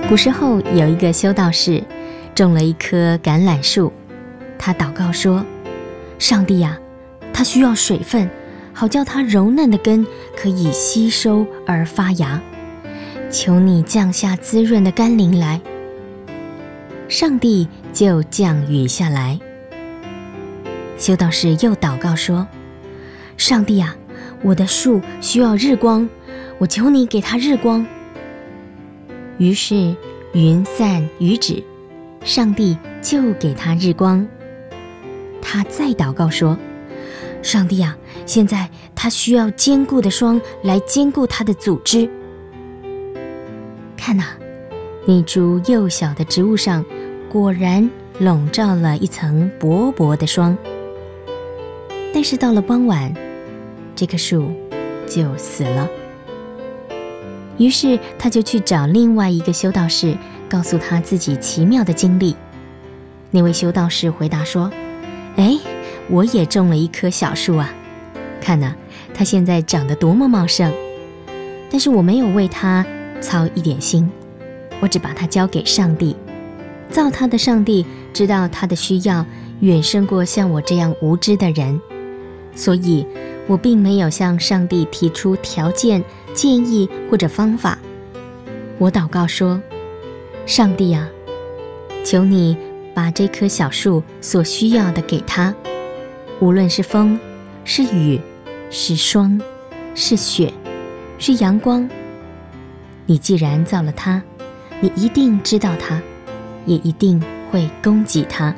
古时候有一个修道士种了一棵橄榄树，他祷告说：上帝啊，它需要水分，好叫它柔嫩的根可以吸收而发芽，求你降下滋润的甘霖来。上帝就降雨下来。修道士又祷告说：上帝啊，我的树需要日光，我求你给它日光。于是云散雨止，上帝就给他日光。他再祷告说：上帝啊，现在他需要坚固的霜来坚固他的组织。看哪，那株幼小的植物上果然笼罩了一层薄薄的霜。但是到了傍晚，这棵树就死了。于是他就去找另外一个修道士，告诉他自己奇妙的经历。那位修道士回答说：我也种了一棵小树啊，看哪，它现在长得多么茂盛，但是我没有为它操一点心，我只把它交给上帝。造它的上帝知道它的需要远胜过像我这样无知的人，所以我并没有向上帝提出条件、建议或者方法。我祷告说：上帝啊，求你把这棵小树所需要的给它，无论是风、是雨、是霜、是雪、是阳光。你既然造了它，你一定知道它，也一定会供给它。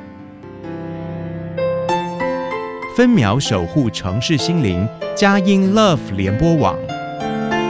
分秒守护城市心灵，佳音 Love 联播网。